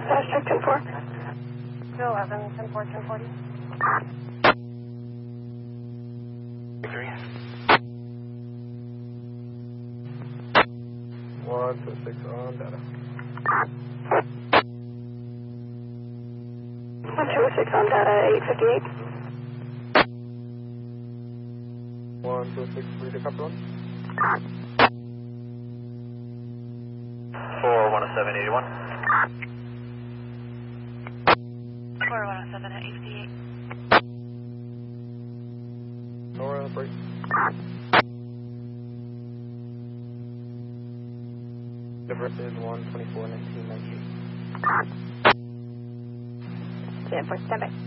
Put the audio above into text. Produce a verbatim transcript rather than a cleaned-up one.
Fast check ten four. two eleven, ten four, ten forty. Three. One two six on data. one two six on data, eight fifty-eight. One two six three to copy one. Four one oh seven eighty one. four one oh seven at eight fifty-eight. Nora, break. Difference is one twenty-four nineteen ninety-eight. ten four, stand by.